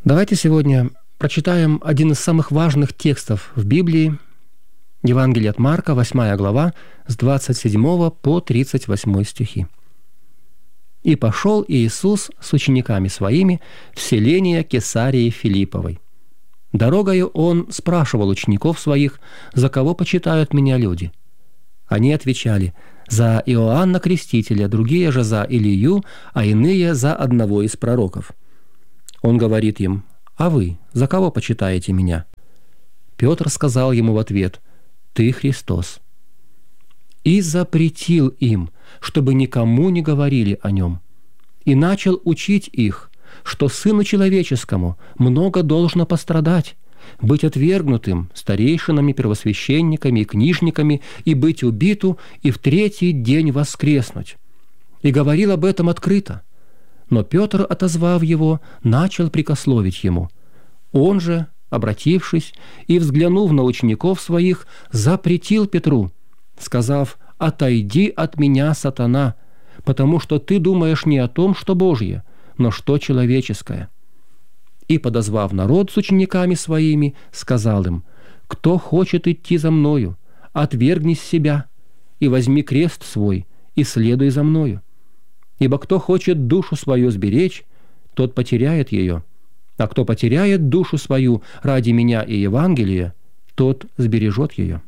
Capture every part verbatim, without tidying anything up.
Давайте сегодня прочитаем один из самых важных текстов в Библии, Евангелие от Марка, восьмая глава, с двадцать седьмого по тридцать восьмой стихи. «И пошел Иисус с учениками своими в селение Кесарии Филипповой. Дорогою он спрашивал учеников своих, за кого почитают меня люди. Они отвечали: за Иоанна Крестителя, другие же за Илию, а иные за одного из пророков. Он говорит им: а вы за кого почитаете меня? Петр сказал ему в ответ: ты Христос. И запретил им, чтобы никому не говорили о нем, и начал учить их, что Сыну Человеческому много должно пострадать, быть отвергнутым старейшинами, первосвященниками и книжниками, и быть убиту, и в третий день воскреснуть. И говорил об этом открыто. Но Петр, отозвав его, начал прикословить ему. Он же, обратившись и взглянув на учеников своих, запретил Петру, сказав: «Отойди от меня, сатана, потому что ты думаешь не о том, что Божье, но что человеческое». И, подозвав народ с учениками своими, сказал им: «Кто хочет идти за мною, отвергни себя, и возьми крест свой, и следуй за мною. Ибо кто хочет душу свою сберечь, тот потеряет ее, а кто потеряет душу свою ради меня и Евангелия, тот сбережет ее».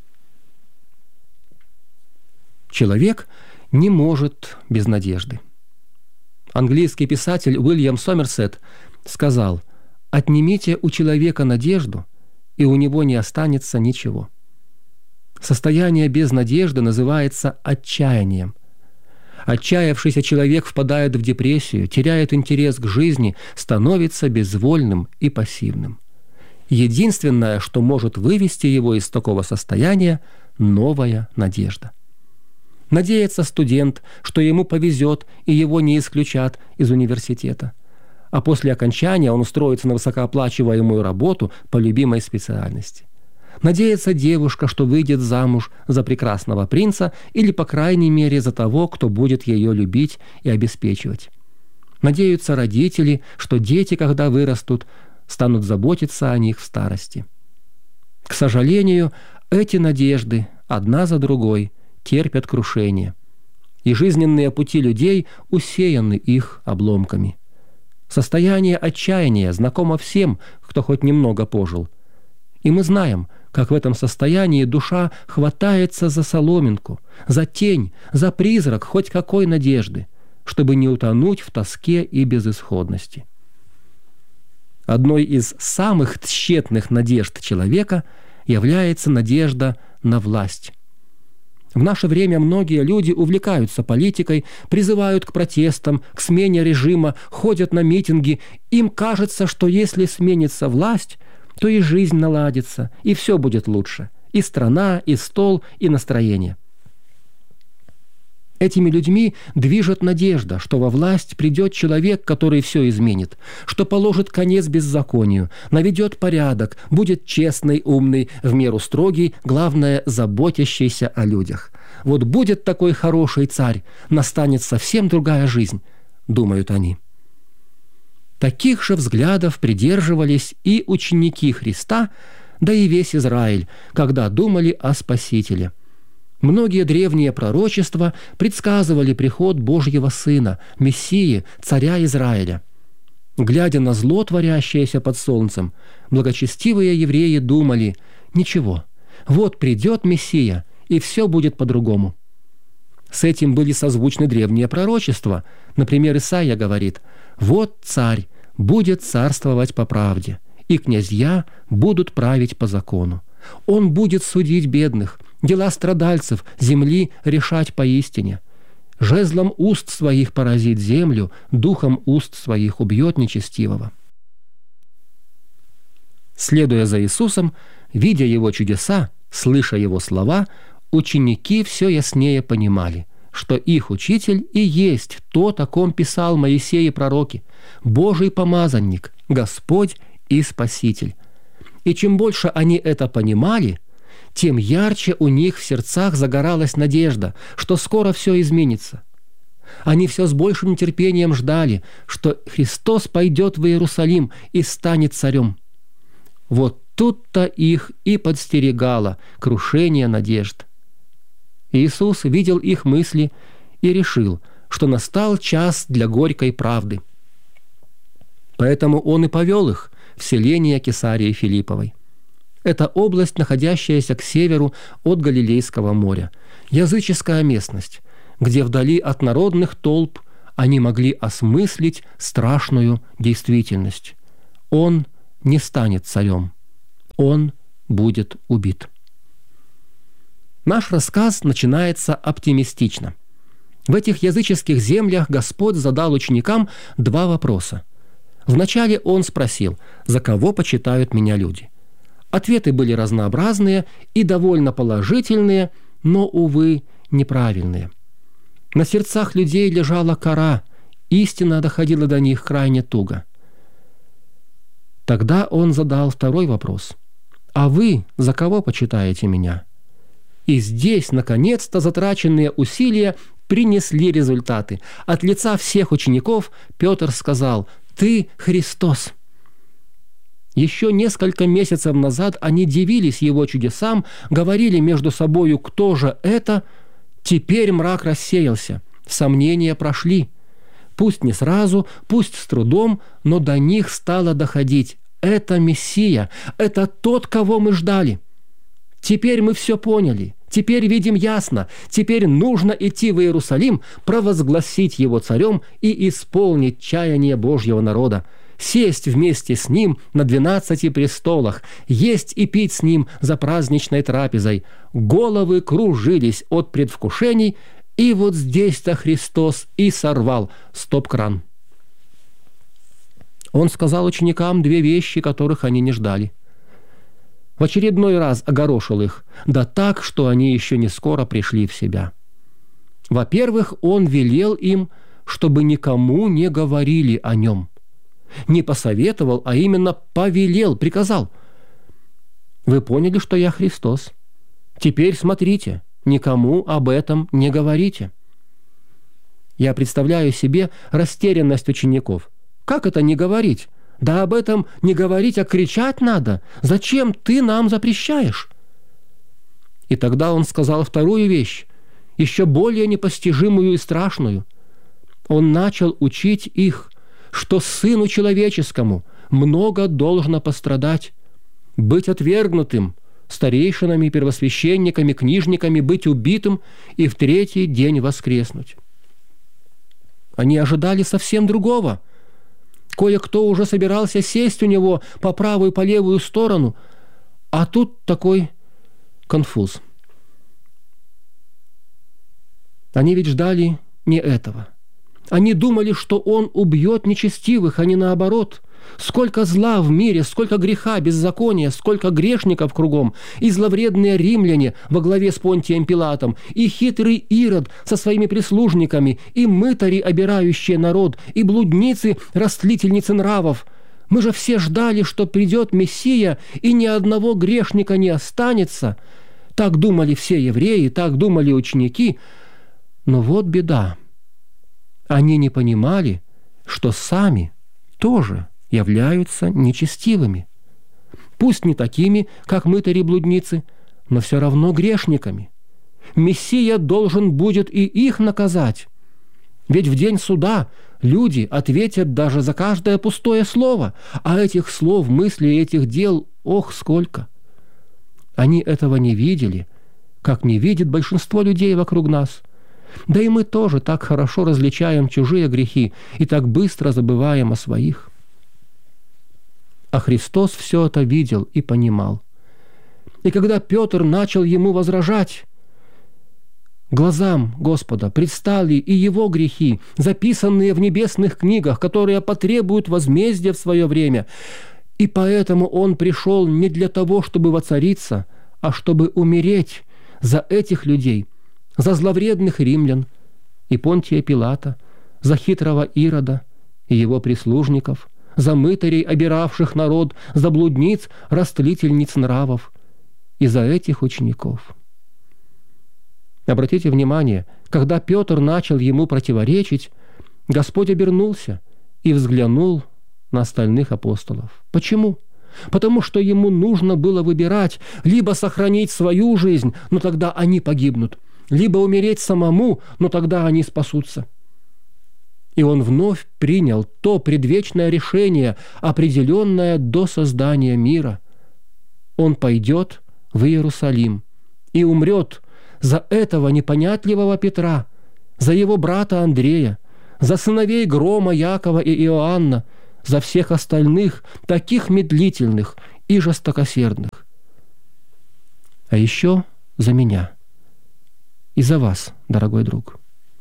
Человек не может без надежды. Английский писатель Уильям Сомерсет сказал: «Отнимите у человека надежду, и у него не останется ничего». Состояние без надежды называется отчаянием. Отчаявшийся человек впадает в депрессию, теряет интерес к жизни, становится безвольным и пассивным. Единственное, что может вывести его из такого состояния – новая надежда. Надеется студент, что ему повезет и его не исключат из университета, а после окончания он устроится на высокооплачиваемую работу по любимой специальности. Надеется девушка, что выйдет замуж за прекрасного принца или, по крайней мере, за того, кто будет ее любить и обеспечивать. Надеются родители, что дети, когда вырастут, станут заботиться о них в старости. К сожалению, эти надежды, одна за другой, терпят крушение, и жизненные пути людей усеяны их обломками. Состояние отчаяния знакомо всем, кто хоть немного пожил. И мы знаем, как в этом состоянии душа хватается за соломинку, за тень, за призрак хоть какой надежды, чтобы не утонуть в тоске и безысходности. Одной из самых тщетных надежд человека является надежда на власть. В наше время многие люди увлекаются политикой, призывают к протестам, к смене режима, ходят на митинги. Им кажется, что если сменится власть, то и жизнь наладится, и все будет лучше. И страна, и стол, и настроение. Этими людьми движет надежда, что во власть придет человек, который все изменит, что положит конец беззаконию, наведет порядок, будет честный, умный, в меру строгий, главное, заботящийся о людях. Вот будет такой хороший царь, настанет совсем другая жизнь, думают они. Таких же взглядов придерживались и ученики Христа, да и весь Израиль, когда думали о Спасителе. Многие древние пророчества предсказывали приход Божьего Сына, Мессии, царя Израиля. Глядя на зло, творящееся под солнцем, благочестивые евреи думали: «Ничего, вот придет Мессия, и все будет по-другому». С этим были созвучны древние пророчества. Например, Исаия говорит: «Вот царь будет царствовать по правде, и князья будут править по закону. Он будет судить бедных, дела страдальцев земли решать поистине. Жезлом уст своих поразит землю, духом уст своих убьет нечестивого». Следуя за Иисусом, видя Его чудеса, слыша Его слова, ученики все яснее понимали, что их учитель и есть тот, о ком писал Моисей и пророки, Божий помазанник, Господь и Спаситель. И чем больше они это понимали, тем ярче у них в сердцах загоралась надежда, что скоро все изменится. Они все с большим нетерпением ждали, что Христос пойдет в Иерусалим и станет царем. Вот тут-то их и подстерегало крушение надежд. Иисус видел их мысли и решил, что настал час для горькой правды. Поэтому Он и повел их в селение Кесарии Филипповой. Это область, находящаяся к северу от Галилейского моря, языческая местность, где вдали от народных толп они могли осмыслить страшную действительность. Он не станет царем. Он будет убит. Наш рассказ начинается оптимистично. В этих языческих землях Господь задал ученикам два вопроса. Вначале Он спросил: «За кого почитают меня люди?» Ответы были разнообразные и довольно положительные, но, увы, неправильные. На сердцах людей лежала кора, истина доходила до них крайне туго. Тогда Он задал второй вопрос: «А вы за кого почитаете меня?» И здесь, наконец-то, затраченные усилия принесли результаты. От лица всех учеников Петр сказал: «Ты Христос». Еще несколько месяцев назад они дивились Его чудесам, говорили между собою: «Кто же это?» Теперь мрак рассеялся, сомнения прошли. Пусть не сразу, пусть с трудом, но до них стало доходить: это Мессия, это тот, кого мы ждали. Теперь мы все поняли, теперь видим ясно, теперь нужно идти в Иерусалим, провозгласить Его царем и исполнить чаяние Божьего народа, сесть вместе с Ним на двенадцати престолах, есть и пить с Ним за праздничной трапезой. Головы кружились от предвкушений, и вот здесь-то Христос и сорвал стоп-кран. Он сказал ученикам две вещи, которых они не ждали. В очередной раз огорошил их, да так, что они еще не скоро пришли в себя. Во-первых, Он велел им, чтобы никому не говорили о Нем. Не посоветовал, а именно повелел, приказал: «Вы поняли, что я Христос? Теперь смотрите, никому об этом не говорите». Я представляю себе растерянность учеников. Как это не говорить? Да об этом не говорить, а кричать надо. Зачем ты нам запрещаешь? И тогда Он сказал вторую вещь, еще более непостижимую и страшную. Он начал учить их, что Сыну Человеческому много должно пострадать, быть отвергнутым старейшинами, первосвященниками, книжниками, быть убитым и в третий день воскреснуть. Они ожидали совсем другого. Кое-кто уже собирался сесть у Него по правую и по левую сторону, а тут такой конфуз. Они ведь ждали не этого. Они думали, что Он убьет нечестивых, а не наоборот. Сколько зла в мире, сколько греха, беззакония, сколько грешников кругом, и зловредные римляне во главе с Понтием Пилатом, и хитрый Ирод со своими прислужниками, и мытари, обирающие народ, и блудницы, растлительницы нравов. Мы же все ждали, что придет Мессия, и ни одного грешника не останется. Так думали все евреи, так думали ученики. Но вот беда. Они не понимали, что сами тоже являются нечестивыми. Пусть не такими, как мытари-блудницы, но все равно грешниками. Мессия должен будет и их наказать. Ведь в день суда люди ответят даже за каждое пустое слово, а этих слов, мыслей, этих дел, ох, сколько! Они этого не видели, как не видит большинство людей вокруг нас. Да и мы тоже так хорошо различаем чужие грехи и так быстро забываем о своих. А Христос все это видел и понимал. И когда Петр начал Ему возражать, глазам Господа предстали и Его грехи, записанные в небесных книгах, которые потребуют возмездия в свое время. И поэтому Он пришел не для того, чтобы воцариться, а чтобы умереть за этих людей, за зловредных римлян и Понтия Пилата, за хитрого Ирода и его прислужников, за мытарей, обиравших народ, за блудниц, растлительниц нравов и за этих учеников. Обратите внимание, когда Петр начал ему противоречить, Господь обернулся и взглянул на остальных апостолов. Почему? Потому что ему нужно было выбирать: либо сохранить свою жизнь, но тогда они погибнут, либо умереть самому, но тогда они спасутся. И он вновь принял то предвечное решение, определенное до создания мира. Он пойдет в Иерусалим и умрет за этого непонятливого Петра, за его брата Андрея, за сыновей Грома, Якова и Иоанна, за всех остальных, таких медлительных и жестокосердных. А еще за меня и за вас, дорогой друг.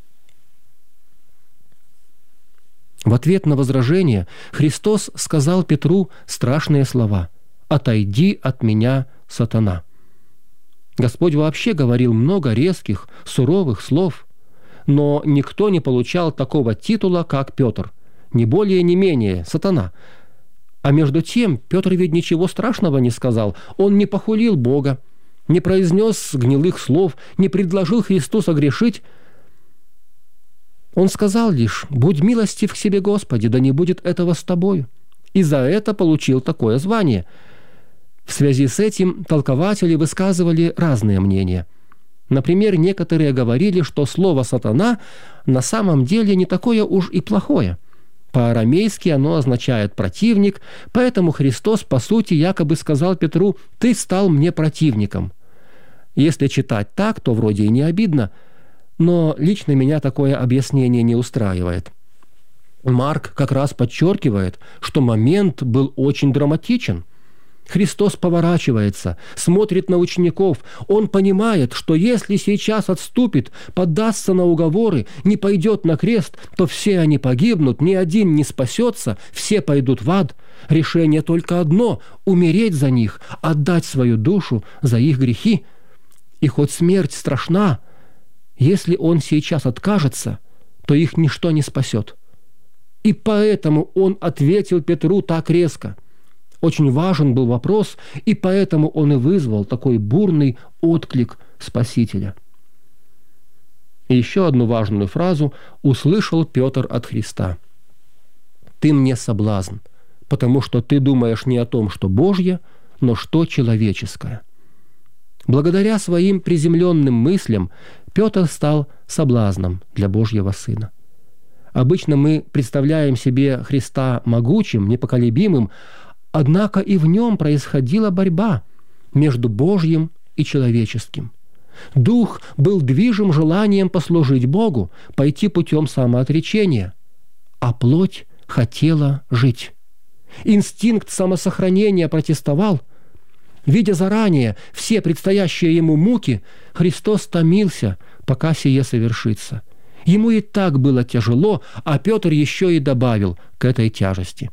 В ответ на возражение Христос сказал Петру страшные слова: «Отойди от меня, сатана». Господь вообще говорил много резких, суровых слов, но никто не получал такого титула, как Петр, ни более, ни менее, сатана. А между тем Петр ведь ничего страшного не сказал, он не похулил Бога, не произнес гнилых слов, не предложил Христу согрешить. Он сказал лишь: «Будь милостив к себе, Господи, да не будет этого с тобою». И за это получил такое звание. В связи с этим толкователи высказывали разные мнения. Например, некоторые говорили, что слово «сатана» на самом деле не такое уж и плохое. По-арамейски оно означает «противник», поэтому Христос, по сути, якобы сказал Петру: «Ты стал мне противником». Если читать так, то вроде и не обидно, но лично меня такое объяснение не устраивает. Марк как раз подчеркивает, что момент был очень драматичен. Христос поворачивается, смотрит на учеников. Он понимает, что если сейчас отступит, поддастся на уговоры, не пойдет на крест, то все они погибнут, ни один не спасется, все пойдут в ад. Решение только одно – умереть за них, отдать свою душу за их грехи. И хоть смерть страшна, если он сейчас откажется, то их ничто не спасет. И поэтому он ответил Петру так резко. Очень важен был вопрос, и поэтому он и вызвал такой бурный отклик Спасителя. И еще одну важную фразу услышал Петр от Христа: «Ты мне соблазн, потому что ты думаешь не о том, что Божье, но что человеческое». Благодаря своим приземленным мыслям Петр стал соблазном для Божьего Сына. Обычно мы представляем себе Христа могучим, непоколебимым, однако и в нем происходила борьба между Божьим и человеческим. Дух был движим желанием послужить Богу, пойти путем самоотречения, а плоть хотела жить. Инстинкт самосохранения протестовал. Видя заранее все предстоящие ему муки, Христос томился, пока сие совершится. Ему и так было тяжело, а Петр еще и добавил к этой тяжести.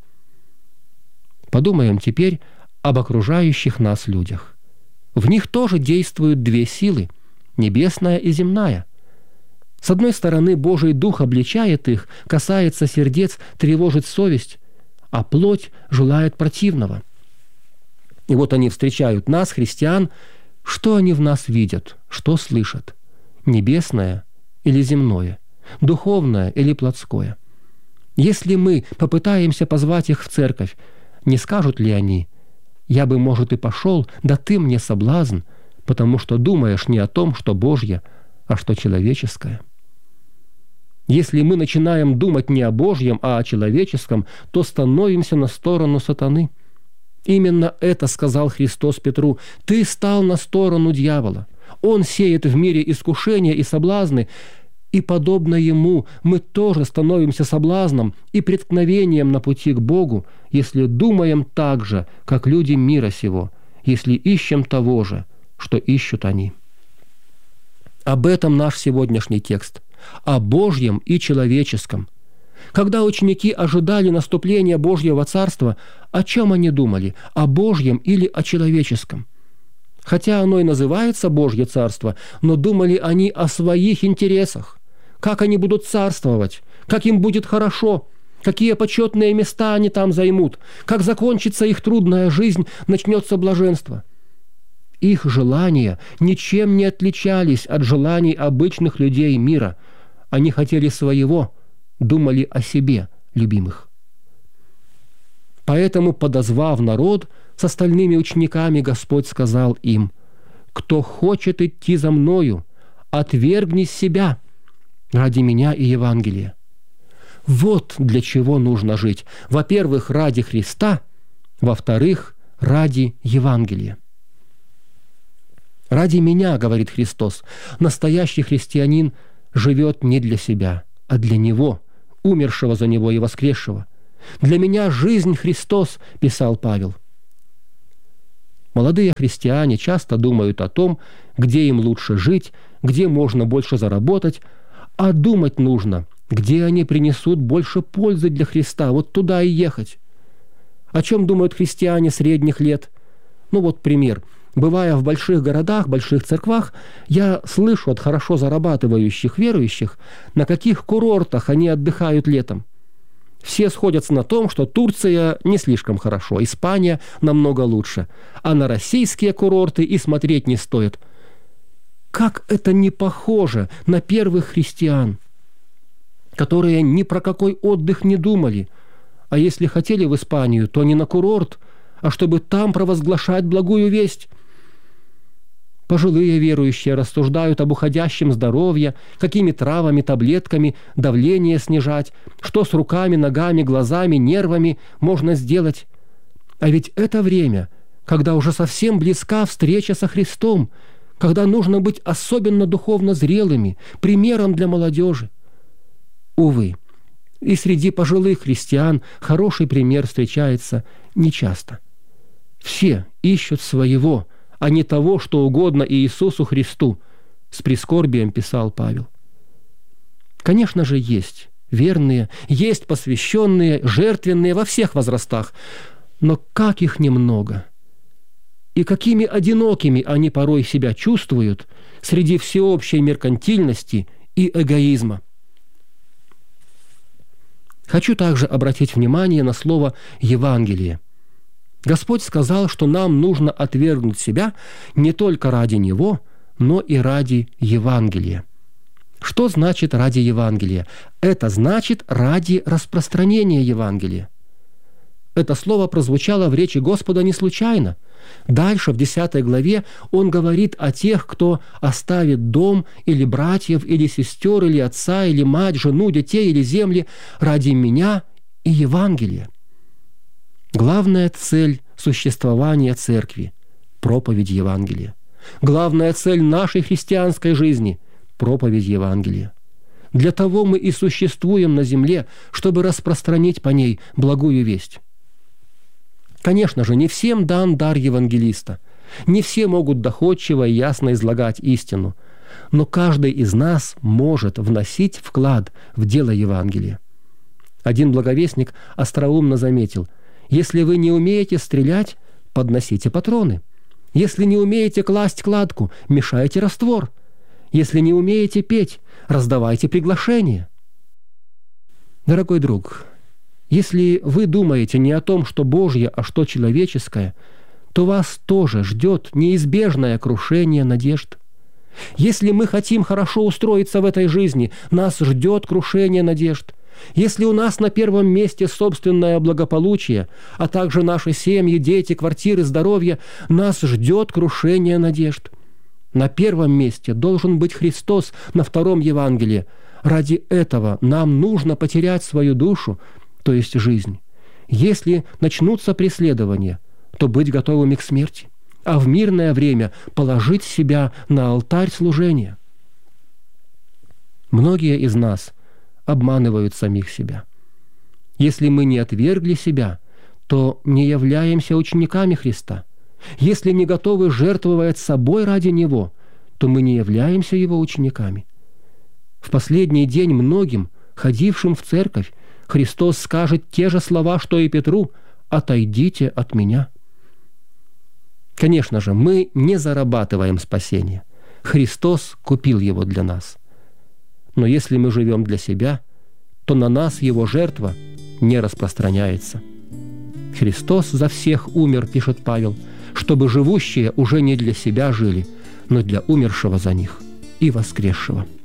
Подумаем теперь об окружающих нас людях. В них тоже действуют две силы – небесная и земная. С одной стороны, Божий Дух обличает их, касается сердец, тревожит совесть, а плоть желает противного. И вот они встречают нас, христиан. Что они в нас видят, что слышат? Небесное или земное? Духовное или плотское? Если мы попытаемся позвать их в церковь, не скажут ли они: «Я бы, может, и пошел, да ты мне соблазн, потому что думаешь не о том, что Божье, а что человеческое»? Если мы начинаем думать не о Божьем, а о человеческом, то становимся на сторону сатаны. Именно это сказал Христос Петру: «Ты стал на сторону дьявола. Он сеет в мире искушения и соблазны, и, подобно ему, мы тоже становимся соблазном и преткновением на пути к Богу, если думаем так же, как люди мира сего, если ищем того же, что ищут они». Об этом наш сегодняшний текст, о Божьем и человеческом. Когда ученики ожидали наступления Божьего Царства, о чем они думали, о Божьем или о человеческом? Хотя оно и называется Божье Царство, но думали они о своих интересах. Как они будут царствовать, как им будет хорошо, какие почетные места они там займут, как закончится их трудная жизнь, начнется блаженство. Их желания ничем не отличались от желаний обычных людей мира. Они хотели своего, думали о себе, любимых. Поэтому, подозвав народ с остальными учениками, Господь сказал им: «Кто хочет идти за Мною, отвергни себя ради Меня и Евангелия». Вот для чего нужно жить. Во-первых, ради Христа, во-вторых, ради Евангелия. «Ради Меня, — говорит Христос, — настоящий христианин живет не для себя, а для Него, умершего за Него и воскресшего. Для Меня жизнь Христос, — писал Павел». Молодые христиане часто думают о том, где им лучше жить, где можно больше заработать, а думать нужно, где они принесут больше пользы для Христа, вот туда и ехать. О чем думают христиане средних лет? Ну вот пример. Бывая в больших городах, больших церквах, я слышу от хорошо зарабатывающих верующих, на каких курортах они отдыхают летом. Все сходятся на том, что Турция не слишком хорошо, Испания намного лучше, а на российские курорты и смотреть не стоит. Как это не похоже на первых христиан, которые ни про какой отдых не думали, а если хотели в Испанию, то не на курорт, а чтобы там провозглашать благую весть. Пожилые верующие рассуждают об уходящем здоровье, какими травами, таблетками давление снижать, что с руками, ногами, глазами, нервами можно сделать. А ведь это время, когда уже совсем близка встреча со Христом, когда нужно быть особенно духовно зрелыми, примером для молодежи. Увы, и среди пожилых христиан хороший пример встречается нечасто. Все ищут своего, а не того, что угодно Иисусу Христу, с прискорбием писал Павел. Конечно же, есть верные, есть посвященные, жертвенные во всех возрастах, но как их немного! И какими одинокими они порой себя чувствуют среди всеобщей меркантильности и эгоизма. Хочу также обратить внимание на слово «Евангелие». Господь сказал, что нам нужно отвергнуть себя не только ради Него, но и ради Евангелия. Что значит ради Евангелия? Это значит ради распространения Евангелия. Это слово прозвучало в речи Господа не случайно. Дальше, в десятой главе, Он говорит о тех, кто оставит дом, или братьев, или сестер, или отца, или мать, жену, детей, или земли ради Меня и Евангелия. Главная цель существования Церкви – проповедь Евангелия. Главная цель нашей христианской жизни – проповедь Евангелия. Для того мы и существуем на земле, чтобы распространить по ней благую весть. Конечно же, не всем дан дар евангелиста. Не все могут доходчиво и ясно излагать истину. Но каждый из нас может вносить вклад в дело Евангелия. Один благовестник остроумно заметил: если вы не умеете стрелять, подносите патроны. Если не умеете класть кладку, мешайте раствор. Если не умеете петь, раздавайте приглашение. Дорогой друг, если вы думаете не о том, что Божье, а что человеческое, то вас тоже ждет неизбежное крушение надежд. Если мы хотим хорошо устроиться в этой жизни, нас ждет крушение надежд. Если у нас на первом месте собственное благополучие, а также наши семьи, дети, квартиры, здоровье, нас ждет крушение надежд. На первом месте должен быть Христос, на втором Евангелие. Ради этого нам нужно потерять свою душу, то есть жизнь. Если начнутся преследования, то быть готовыми к смерти, а в мирное время положить себя на алтарь служения. Многие из нас обманывают самих себя. Если мы не отвергли себя, то не являемся учениками Христа. Если не готовы жертвовать собой ради Него, то мы не являемся Его учениками. В последний день многим, ходившим в церковь, Христос скажет те же слова, что и Петру: «Отойдите от Меня». Конечно же, мы не зарабатываем спасение. Христос купил его для нас. Но если мы живем для себя, то на нас Его жертва не распространяется. Христос за всех умер, пишет Павел, чтобы живущие уже не для себя жили, но для умершего за них и воскресшего.